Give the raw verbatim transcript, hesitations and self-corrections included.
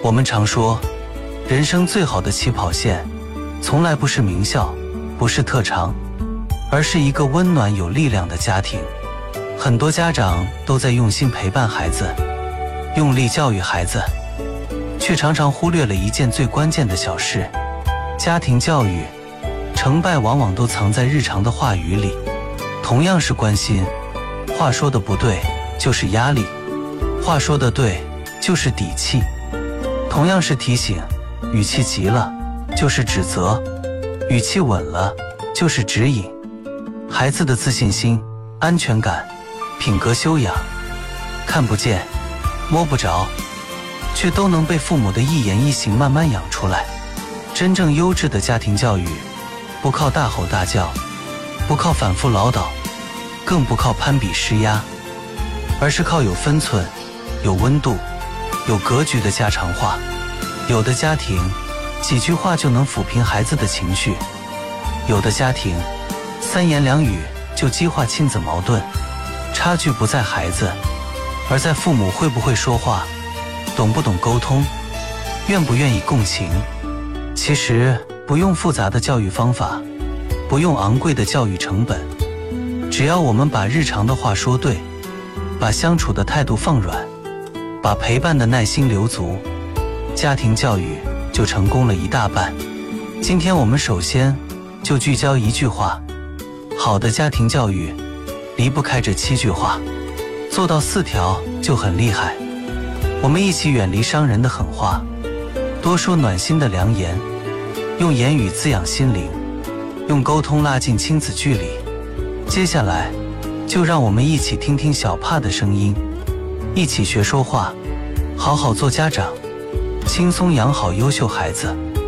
我们常说，人生最好的起跑线，从来不是名校，不是特长，而是一个温暖有力量的家庭。很多家长都在用心陪伴孩子，用力教育孩子，却常常忽略了一件最关键的小事：家庭教育。成败往往都藏在日常的话语里。同样是关心，话说的不对就是压力，话说的对就是底气。同样是提醒，语气急了就是指责，语气稳了就是指引。孩子的自信心、安全感、品格修养，看不见摸不着，却都能被父母的一言一行慢慢养出来。真正优质的家庭教育，不靠大吼大叫，不靠反复唠叨，更不靠攀比施压，而是靠有分寸、有温度、有格局的家常话。有的家庭几句话就能抚平孩子的情绪，有的家庭三言两语就激化亲子矛盾。差距不在孩子，而在父母会不会说话，懂不懂沟通，愿不愿意共情。其实不用复杂的教育方法，不用昂贵的教育成本，只要我们把日常的话说对，把相处的态度放软，把陪伴的耐心留足，家庭教育就成功了一大半。今天我们首先就聚焦一句话：好的家庭教育离不开这七句话，做到四条就很厉害。我们一起远离伤人的狠话，多说暖心的良言，用言语滋养心灵，用沟通拉近亲子距离。接下来就让我们一起听听小帕的声音，一起学说话，好好做家长，轻松养好优秀孩子。